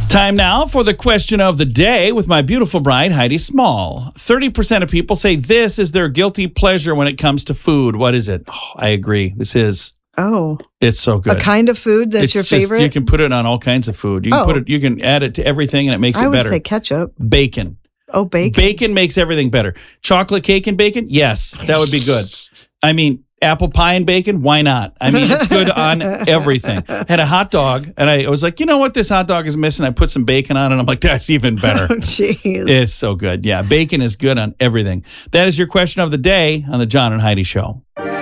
Time now for the question of the day with my beautiful bride, Heidi Small. 30% of people say this is their guilty pleasure when it comes to food. What is it? Oh, I agree. This is. Oh. It's so good. A kind of food that's your favorite? You can put it on all kinds of food. You can you can add it to everything and it makes it better. I would say ketchup. Bacon. Oh, bacon. Bacon makes everything better. Chocolate cake and bacon? Yes, that would be good. I mean, apple pie and bacon? Why not? I mean, it's good on everything. Had a hot dog, and I was like, you know what this hot dog is missing? I put some bacon on it, and I'm like, that's even better. Oh, jeez. It's so good. Yeah, bacon is good on everything. That is your question of the day on the John and Heidi Show.